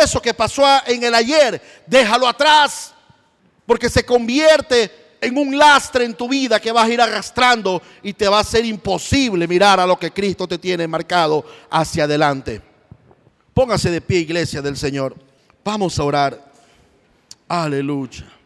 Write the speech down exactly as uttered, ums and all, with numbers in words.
eso que pasó en el ayer, déjalo atrás, porque se convierte en un lastre en tu vida que vas a ir arrastrando y te va a ser imposible mirar a lo que Cristo te tiene marcado hacia adelante. Póngase de pie, iglesia del Señor. Vamos a orar. Aleluya.